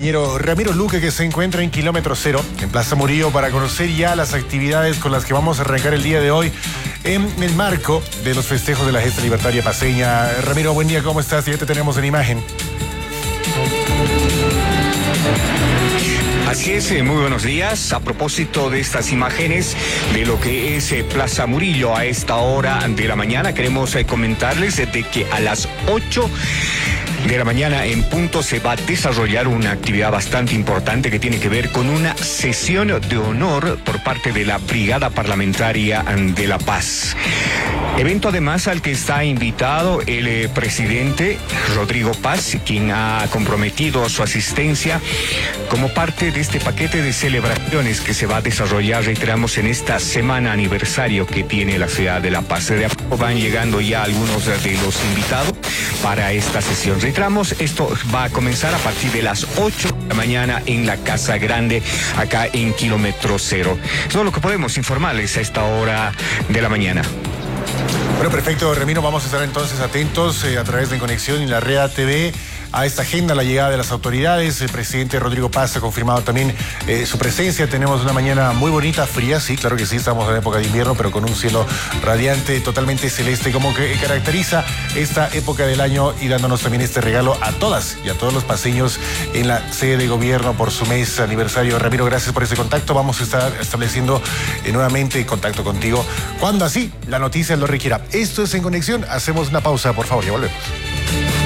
compañero Ramiro Luque, que se encuentra en kilómetro cero, en Plaza Murillo, para conocer ya las actividades con las que vamos a arrancar el día de hoy en el marco de los festejos de la Gesta Libertaria Paceña. Ramiro, buen día, ¿cómo estás? Ya te tenemos en imagen. Así es, muy buenos días. A propósito de estas imágenes de lo que es Plaza Murillo a esta hora de la mañana, queremos comentarles de que a las 8 de la mañana en punto se va a desarrollar una actividad bastante importante que tiene que ver con una sesión de honor por parte de la Brigada Parlamentaria de la Paz. Evento además al que está invitado el presidente Rodrigo Paz, quien ha comprometido su asistencia como parte de este paquete de celebraciones que se va a desarrollar, reiteramos, en esta semana aniversario que tiene la ciudad de La Paz. De a poco van llegando ya algunos de los invitados para esta sesión. Reiteramos, esto va a comenzar a partir de las 8 de la mañana en la Casa Grande, acá en kilómetro cero. Eso es lo que podemos informarles a esta hora de la mañana. Bueno, perfecto, Ramiro, vamos a estar entonces atentos a través de Conexión y la Red TV a esta agenda, la llegada de las autoridades. El presidente Rodrigo Paz ha confirmado también su presencia. Tenemos una mañana muy bonita, fría, sí, claro que sí, estamos en época de invierno, pero con un cielo radiante, totalmente celeste, como que caracteriza esta época del año, y dándonos también este regalo a todas y a todos los paceños en la sede de gobierno por su mes aniversario. Ramiro, gracias por ese contacto. Vamos a estar estableciendo nuevamente contacto contigo cuando así la noticia lo requiera. Esto es En Conexión. Hacemos una pausa, por favor, ya volvemos.